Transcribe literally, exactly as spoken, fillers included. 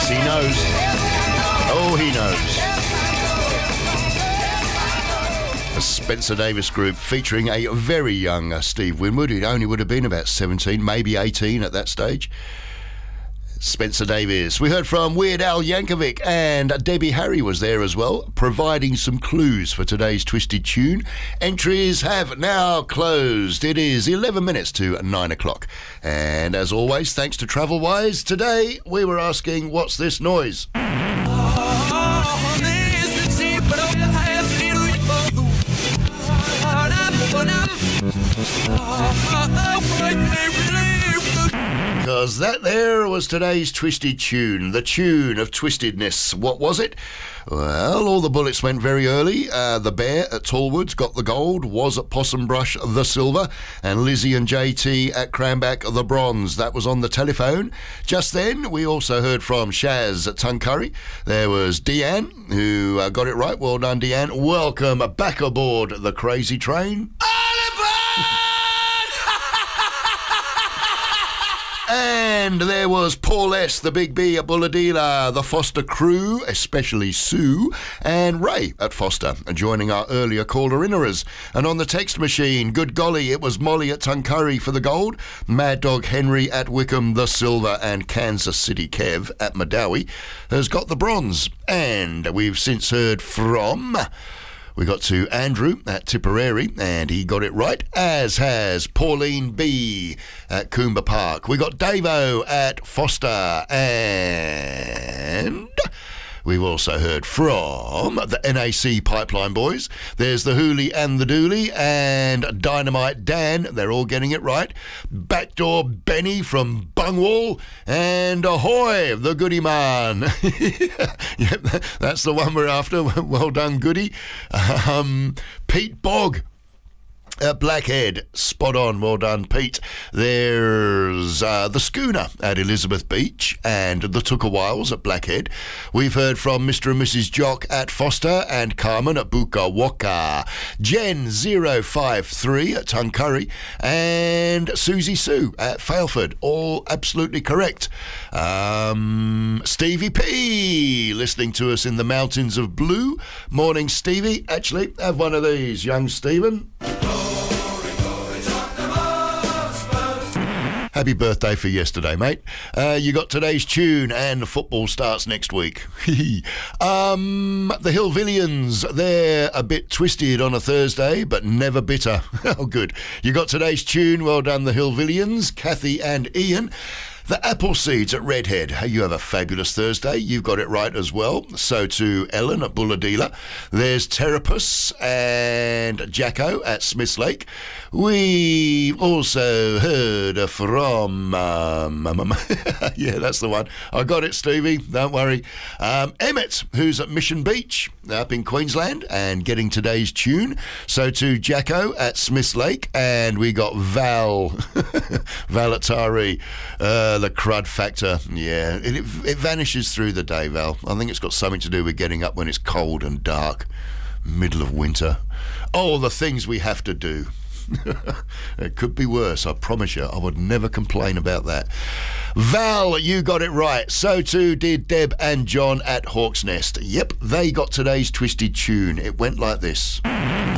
He knows. Oh, he knows. The Spencer Davis Group featuring a very young uh, Steve Winwood. He only would have been about seventeen, maybe eighteen at that stage. Spencer Davis. We heard from Weird Al Yankovic, and Debbie Harry was there as well, providing some clues for today's Twisted Tune. Entries have now closed. It is eleven minutes to nine o'clock. And as always, thanks to TravelWise, today we were asking, what's this noise? Because that there was today's Twisted Tune, the tune of twistedness. What was it? Well, all the bullets went very early. Uh, the Bear at Tallwoods got the gold, Was at Possum Brush the silver, and Lizzie and J T at Cranback the bronze. That was on the telephone. Just then, we also heard from Shaz at Tuncurry. There was Deanne, who uh, got it right. Well done, Deanne. Welcome back aboard the crazy train. And there was Paul S., the Big B at Bulladila, the Foster crew, especially Sue, and Ray at Foster, joining our earlier caller-innerers. And on the text machine, good golly, it was Molly at Tuncurry for the gold, Mad Dog Henry at Wickham the silver, and Kansas City Kev at Madawi has got the bronze. And we've since heard from... We got to Andrew at Tipperary, and he got it right, as has Pauline B at Coomber Park. We got Davo at Foster, and we've also heard from the N A C Pipeline Boys. There's the Hooley and the Dooley, and Dynamite Dan. They're all getting it right. Backdoor Benny from Bungwall, and Ahoy, the Goody Man. Yep, that's the one we're after. Well done, Goody. Um, Pete Bogg at Blackhead, spot on, well done, Pete. There's uh, the Schooner at Elizabeth Beach, and the Tookawhiles at Blackhead. We've heard from Mister and Missus Jock at Foster, and Carmen at Bukawaka. Jen zero five three at Tuncurry, and Susie Sue at Failford. All absolutely correct. Um, Stevie P listening to us in the mountains of blue. Morning, Stevie. Actually, have one of these, young Stephen. Happy birthday for yesterday, mate. Uh, you got today's tune, and football starts next week. um, the Hillvillians, they're a bit twisted on a Thursday, but never bitter. Oh, good. You got today's tune. Well done, the Hillvillians, Kathy and Ian. The Appleseeds at Redhead. Hey, you have a fabulous Thursday. You've got it right as well. So too Ellen at Bulladila. There's Terapus and Jacko at Smiths Lake. We've also heard from... Um, um, yeah, that's the one. I got it, Stevie. Don't worry. Um, Emmett, who's at Mission Beach up in Queensland and getting today's tune. So too Jacko at Smiths Lake. And we got Val. Val at Taree. Uh, the crud factor, yeah, it, it vanishes through the day, Val. I think it's got something to do with getting up when it's cold and dark, middle of winter. Oh, the things we have to do. It could be worse, I promise you. I would never complain about that. Val, you got it right. So too did Deb and John at Hawk's Nest. Yep, they got today's Twisted Tune. It went like this.